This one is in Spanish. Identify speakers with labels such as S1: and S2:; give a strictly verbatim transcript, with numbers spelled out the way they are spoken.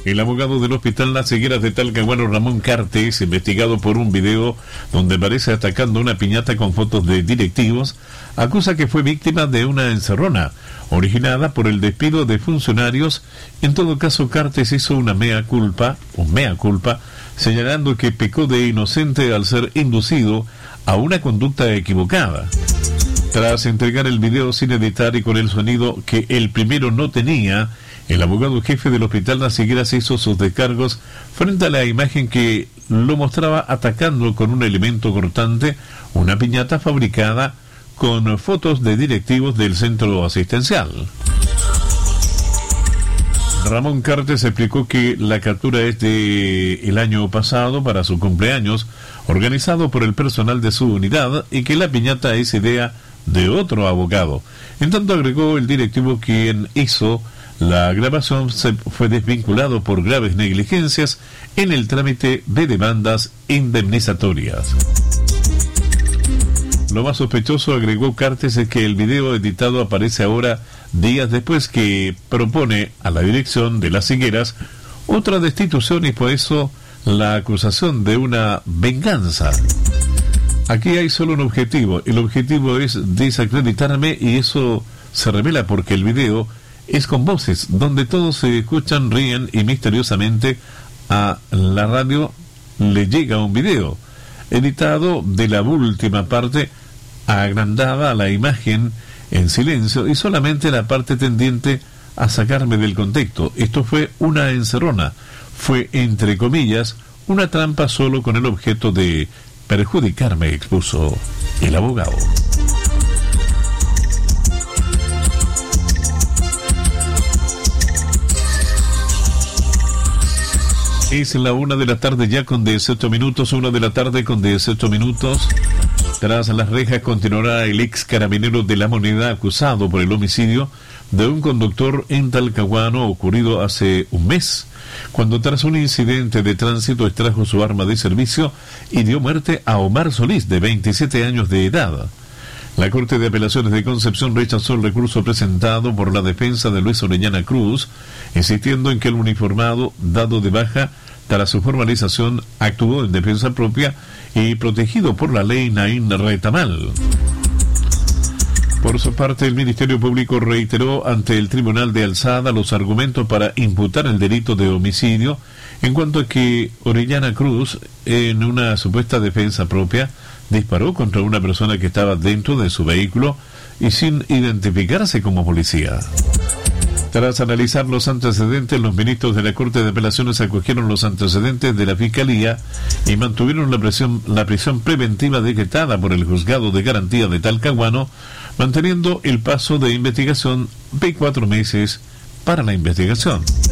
S1: El abogado del Hospital Las Higueras de Talcahuano, Ramón Cartes, investigado por un video donde aparece atacando una piñata con fotos de directivos, acusa que fue víctima de una encerrona originada por el despido de funcionarios. En todo caso, Cartes hizo una mea culpa, un mea culpa, señalando que pecó de inocente al ser inducido a una conducta equivocada. Tras entregar el video sin editar y con el sonido que el primero no tenía, el abogado jefe del Hospital Las Higueras hizo sus descargos frente a la imagen que lo mostraba atacando con un elemento cortante una piñata fabricada con fotos de directivos del centro asistencial. Ramón Cartes explicó que la captura es de el año pasado para su cumpleaños, organizado por el personal de su unidad, y que la piñata es idea de otro abogado. En tanto, agregó, el directivo quien hizo la grabación se fue desvinculado por graves negligencias en el trámite de demandas indemnizatorias. Lo más sospechoso, agregó Cartes, es que el video editado aparece ahora, días después, que propone a la dirección de Las Higueras otra destitución y por eso la acusación de una venganza. Aquí hay solo un objetivo. El objetivo es desacreditarme, y eso se revela porque el video es con voces, donde todos se escuchan, ríen, y misteriosamente a la radio le llega un video editado de la última parte, agrandada la imagen en silencio y solamente la parte tendiente a sacarme del contexto. Esto fue una encerrona, fue, entre comillas, una trampa solo con el objeto de perjudicarme, expuso el abogado. Es la una de la tarde ya con dieciocho minutos, una de la tarde con dieciocho minutos. Tras las rejas continuará el ex carabinero de La Moneda acusado por el homicidio de un conductor en Talcahuano ocurrido hace un mes, cuando tras un incidente de tránsito extrajo su arma de servicio y dio muerte a Omar Solís, de veintisiete años de edad. La Corte de Apelaciones de Concepción rechazó el recurso presentado por la defensa de Luis Orellana Cruz, insistiendo en que el uniformado, dado de baja tras su formalización, actuó en defensa propia y protegido por la ley Naín Retamal. Por su parte, el Ministerio Público reiteró ante el Tribunal de Alzada los argumentos para imputar el delito de homicidio, en cuanto a que Orellana Cruz, en una supuesta defensa propia, disparó contra una persona que estaba dentro de su vehículo y sin identificarse como policía. Tras analizar los antecedentes, los ministros de la Corte de Apelaciones acogieron los antecedentes de la Fiscalía y mantuvieron la prisión, la prisión preventiva decretada por el Juzgado de Garantía de Talcahuano, manteniendo el plazo de investigación de cuatro meses para la investigación.